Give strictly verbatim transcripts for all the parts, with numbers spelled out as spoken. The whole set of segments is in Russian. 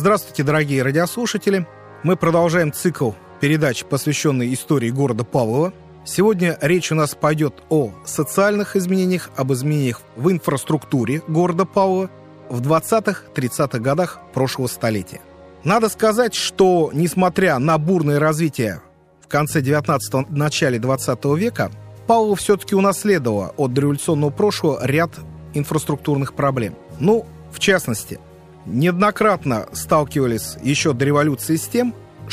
Здравствуйте, дорогие радиослушатели. Мы продолжаем цикл передач, посвященный истории города Павлова. Сегодня речь у нас пойдет о социальных изменениях, об изменениях в инфраструктуре города Павлова в двадцатых-тридцатых годах прошлого столетия. Надо сказать, что, несмотря на бурное развитие в конце девятнадцатого, начале двадцатого века, Павлово все-таки унаследовало от дореволюционного прошлого ряд инфраструктурных проблем. Ну, в частности, неоднократно сталкивались еще до революции с тем,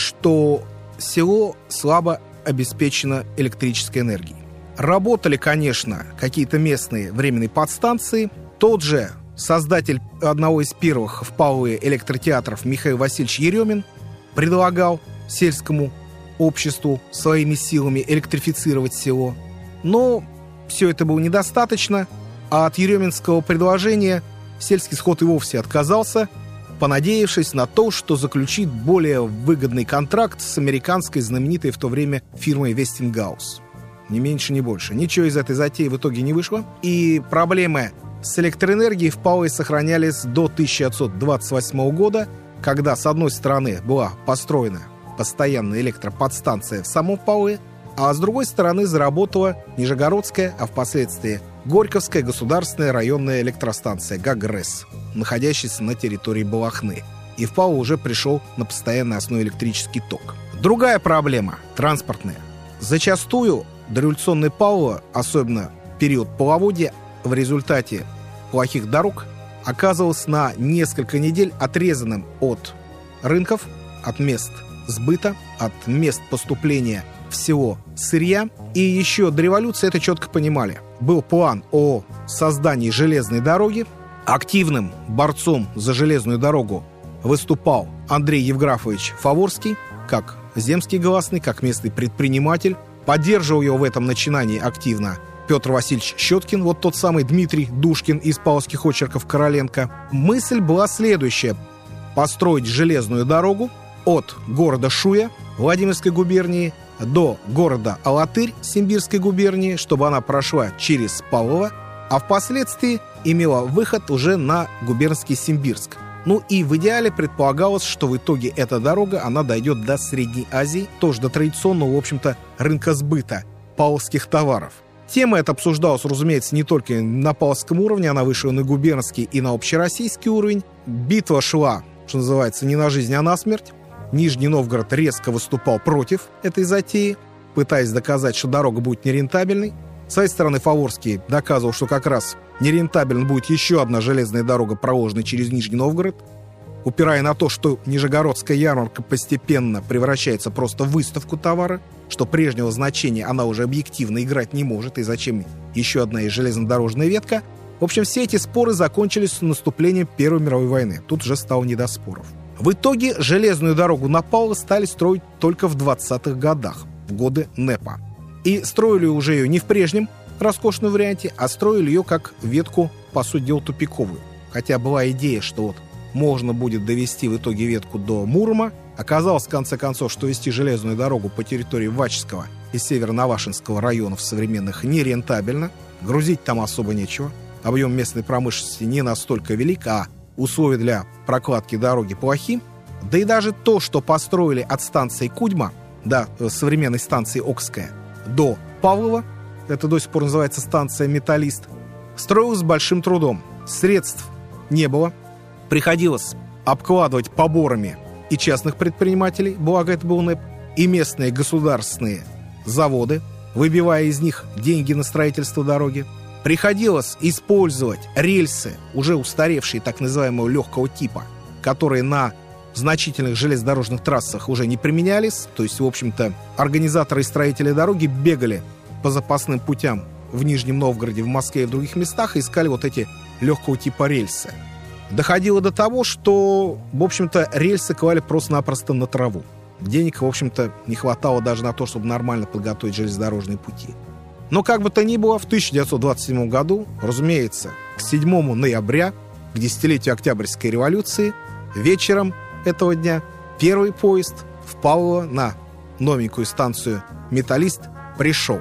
что село слабо обеспечено электрической энергией. Работали, конечно, какие-то местные временные подстанции. Тот же создатель одного из первых в Павлове электротеатров Михаил Васильевич Еремин предлагал сельскому обществу своими силами электрифицировать село. Но все это было недостаточно, а от ереминского предложения сельский сход и вовсе отказался, понадеявшись на то, что заключит более выгодный контракт с американской знаменитой в то время фирмой Westinghouse. Ни меньше, ни больше. Ничего из этой затеи в итоге не вышло. И проблемы с электроэнергией в Павлове сохранялись до тысяча девятьсот двадцать восьмого года, когда, с одной стороны, была построена постоянная электроподстанция в самом Павлове, а с другой стороны заработала Нижегородская, а впоследствии Горьковская государственная районная электростанция ГАГРЭС, находящаяся на территории Балахны. И в Павлово уже пришел на постоянной основе электрический ток. Другая проблема – транспортная. Зачастую дореволюционное Павлово, особенно в период половодья, в результате плохих дорог, оказывалось на несколько недель отрезанным от рынков, от мест сбыта, от мест поступления в село сырья. И еще до революции это четко понимали. Был план о создании железной дороги. Активным борцом за железную дорогу выступал Андрей Евграфович Фаворский, как земский гласный, как местный предприниматель. Поддерживал его в этом начинании активно Петр Васильевич Щеткин, вот тот самый Дмитрий Душкин из павловских очерков Короленко. Мысль была следующая: построить железную дорогу от города Шуя Владимирской губернии до города Алатырь Симбирской губернии, чтобы она прошла через Павлово, а впоследствии имела выход уже на губернский Симбирск. Ну и в идеале предполагалось, что в итоге эта дорога, она дойдет до Средней Азии, тоже до традиционного, в общем-то, рынка сбыта павловских товаров. Тема эта обсуждалась, разумеется, не только на павловском уровне, она вышла на губернский и на общероссийский уровень. Битва шла, что называется, не на жизнь, а на смерть. Нижний Новгород резко выступал против этой затеи, пытаясь доказать, что дорога будет нерентабельной. С своей стороны, Фаворский доказывал, что как раз нерентабельно будет еще одна железная дорога, проложенная через Нижний Новгород, упирая на то, что Нижегородская ярмарка постепенно превращается просто в выставку товара, что прежнего значения она уже объективно играть не может, и зачем еще одна и железнодорожная ветка. В общем, все эти споры закончились с наступлением Первой мировой войны. Тут уже стало не до споров. В итоге железную дорогу на Павлово стали строить только в двадцатых годах, в годы НЭПа. И строили уже ее не в прежнем роскошном варианте, а строили ее как ветку, по сути дела, тупиковую. Хотя была идея, что вот можно будет довести в итоге ветку до Мурома. Оказалось, в конце концов, что вести железную дорогу по территории Ваческого и Северо-Навашинского районов современных нерентабельно. Грузить там особо нечего. Объем местной промышленности не настолько велик, а условия для прокладки дороги плохи. Да и даже то, что построили от станции Кудьма до современной станции Окская до Павлова, это до сих пор называется станция Металлист, строилось с большим трудом. Средств не было. Приходилось обкладывать поборами и частных предпринимателей, благо это был НЭП, и местные государственные заводы, выбивая из них деньги на строительство дороги. Приходилось использовать рельсы, уже устаревшие, так называемого легкого типа, которые на значительных железнодорожных трассах уже не применялись. То есть, в общем-то, организаторы и строители дороги бегали по запасным путям в Нижнем Новгороде, в Москве и в других местах и искали вот эти легкого типа рельсы. Доходило до того, что, в общем-то, рельсы клали просто-напросто на траву. Денег, в общем-то, не хватало даже на то, чтобы нормально подготовить железнодорожные пути. Но как бы то ни было, в тысяча девятьсот двадцать седьмом году, разумеется, к седьмому ноября, к десятилетию Октябрьской революции, вечером этого дня первый поезд в Павлово на новенькую станцию «Металлист» пришел.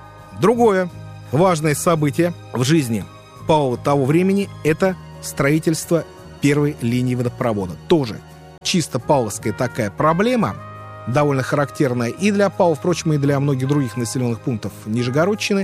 Другое важное событие в жизни Павлова того времени – это строительство первой линии водопровода. Тоже чисто павловская такая проблема, довольно характерная и для Павла, впрочем, и для многих других населенных пунктов Нижегородчины,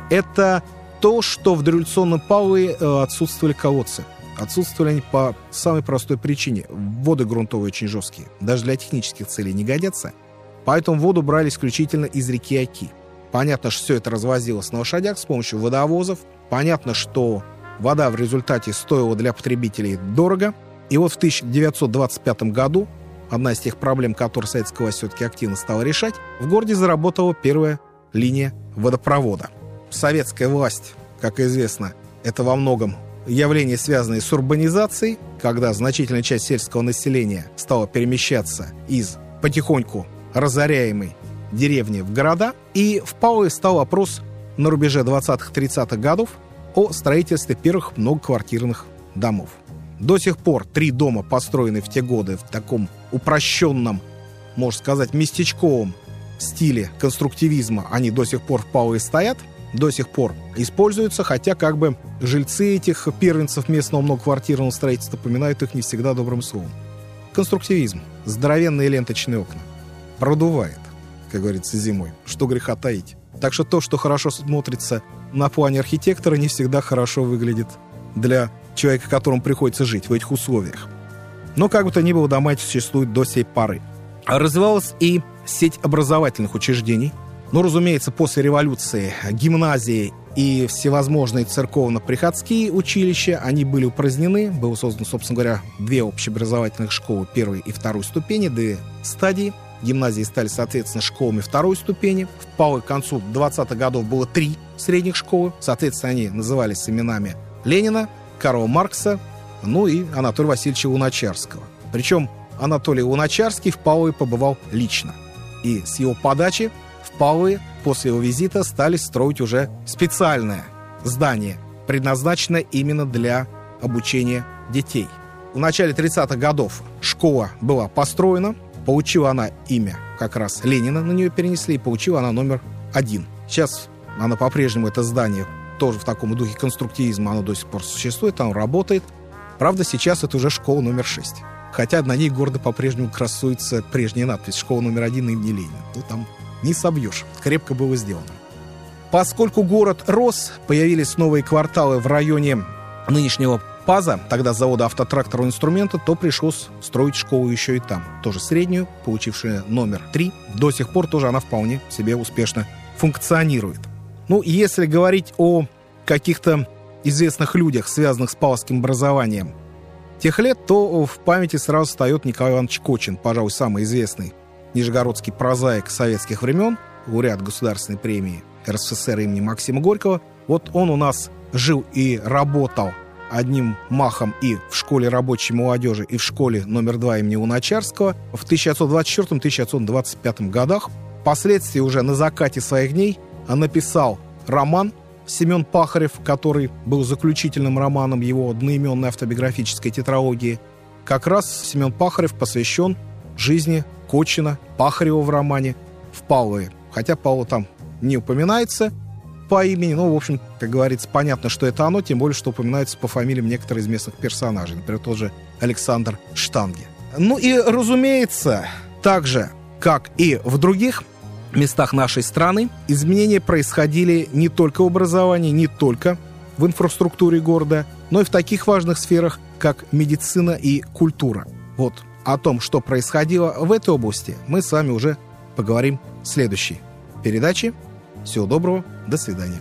это то, что в дореволюционном Павлове отсутствовали колодцы. Отсутствовали они по самой простой причине. Воды грунтовые очень жесткие, даже для технических целей не годятся. Поэтому воду брали исключительно из реки Оки. Понятно, что все это развозилось на лошадях с помощью водовозов. Понятно, что вода в результате стоила для потребителей дорого. И вот в тысяча девятьсот двадцать пятом году, одна из тех проблем, которые советская власть все-таки активно стала решать, в городе заработала первая линия водопровода. Советская власть, как известно, это во многом явление, связанное с урбанизацией, когда значительная часть сельского населения стала перемещаться из потихоньку разоряемой деревни в города. И в Павлове стал вопрос на рубеже двадцатых-тридцатых годов о строительстве первых многоквартирных домов. До сих пор три дома, построенные в те годы в таком упрощенном, можно сказать, местечковом стиле конструктивизма, они до сих пор в Павлове стоят, до сих пор используются, хотя как бы жильцы этих первенцев местного многоквартирного строительства поминают их не всегда добрым словом. Конструктивизм, здоровенные ленточные окна, продувает, как говорится, зимой, что греха таить. Так что то, что хорошо смотрится на плане архитектора, не всегда хорошо выглядит для человека, которому приходится жить в этих условиях. Но как бы то ни было, дома эти существуют до сей поры. Развивалась и сеть образовательных учреждений. Ну, разумеется, после революции гимназии и всевозможные церковно-приходские училища, они были упразднены. Было создано, собственно говоря, две общеобразовательных школы первой и второй ступени, две стадии. Гимназии стали, соответственно, школами второй ступени. В Павлове к концу двадцатых годов было три средних школы. Соответственно, они назывались именами Ленина, Карла Маркса, ну и Анатолия Васильевича Луначарского. Причем Анатолий Луначарский в Павлове побывал лично. И с его подачи в Павлове после его визита стали строить уже специальное здание, предназначенное именно для обучения детей. В начале тридцатых годов школа была построена, получила она имя как раз Ленина, на нее перенесли, и получила она номер один. Сейчас она по-прежнему, это здание, тоже в таком духе конструктивизма, оно до сих пор существует, оно работает. Правда, сейчас это уже школа номер шесть. Хотя на ней гордо по-прежнему красуется прежняя надпись «Школа номер один имени Ленина». Ну, там не собьешь. Крепко было сделано. Поскольку город рос, появились новые кварталы в районе нынешнего ПАЗа, тогда завода автотракторного инструмента, то пришлось строить школу еще и там. Тоже среднюю, получившую номер три. До сих пор тоже она вполне себе успешно функционирует. Ну, если говорить о каких-то известных людях, связанных с павловским образованием тех лет, то в памяти сразу встает Николай Иванович Кочин, пожалуй, самый известный нижегородский прозаик советских времен, лауреат государственной премии эр эс эс эс эр имени Максима Горького. Вот он у нас жил и работал одним махом и в школе рабочей молодежи, и в школе номер два имени Луначарского в тысяча девятьсот двадцать четвёртом — тысяча девятьсот двадцать пятом годах. Впоследствии уже на закате своих дней написал роман Семен Пахарев, который был заключительным романом его одноименной автобиографической тетралогии. Как раз Семен Пахарев посвящен жизни Кочина, Пахарева в романе в Павлове. Хотя Павлов там не упоминается по имени, но, в общем, как говорится, понятно, что это оно, тем более, что упоминается по фамилиям некоторые из местных персонажей. Например, тот же Александр Штанге. Ну и, разумеется, так же, как и в других местах нашей страны, изменения происходили не только в образовании, не только в инфраструктуре города, но и в таких важных сферах, как медицина и культура. Вот о том, что происходило в этой области, мы с вами уже поговорим в следующей передаче. Всего доброго, до свидания.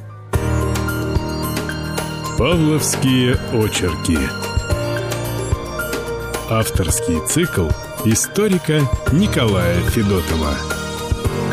Павловские очерки. Авторский цикл историка Николая Федотова.